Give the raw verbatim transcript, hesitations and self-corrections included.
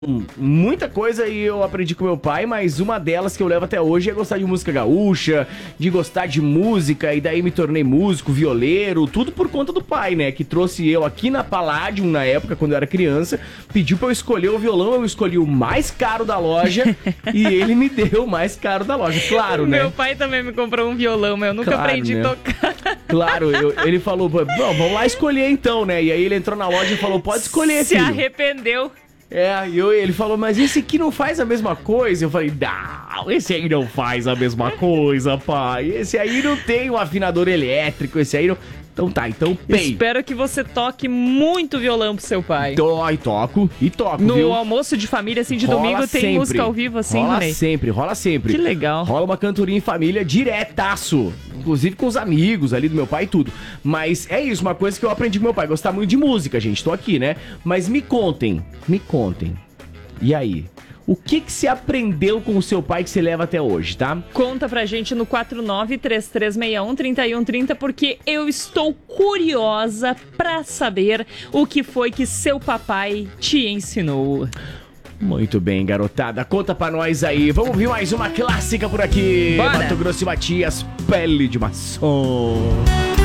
Muita coisa e eu aprendi com meu pai, mas uma delas que eu levo até hoje é gostar de música gaúcha, de gostar de música, e daí me tornei músico, violeiro, tudo por conta do pai, né? Que trouxe eu aqui na Palladium, na época, quando eu era criança, pediu pra eu escolher o violão, eu escolhi o mais caro da loja e ele me deu o mais caro da loja, claro, né? Meu pai também me comprou um violão, mas eu nunca Claro, aprendi né? a tocar. Claro, eu- ele falou, bom, vamos lá escolher então, né? E aí ele entrou na loja e falou, pode escolher, Se filho. arrependeu. É, e eu, ele falou, mas esse aqui não faz a mesma coisa? Eu falei, não, esse aí não faz a mesma coisa, pai. Esse aí não tem um afinador elétrico, esse aí não... Então tá, então pay. Espero que você toque muito violão pro seu pai. To- e toco, e toco, No viu? almoço de família, assim, de Rola domingo, tem sempre. música ao vivo, assim, Rola Ronei? sempre, rola sempre. Que legal. Rola uma cantoria em família diretaço. Inclusive com os amigos ali do meu pai e tudo. Mas é isso, uma coisa que eu aprendi com meu pai. Gostar muito de música, gente. Tô aqui, né? Mas me contem, me contem. E aí? O que que você aprendeu com o seu pai que você leva até hoje, tá? Conta pra gente no quatro nove três três seis um, três um três zero, porque eu estou curiosa pra saber o que foi que seu papai te ensinou. Muito bem, garotada. Conta pra nós aí. Vamos ouvir mais uma clássica por aqui. Bora. Mato Grosso e Matias, Pele de Maçom.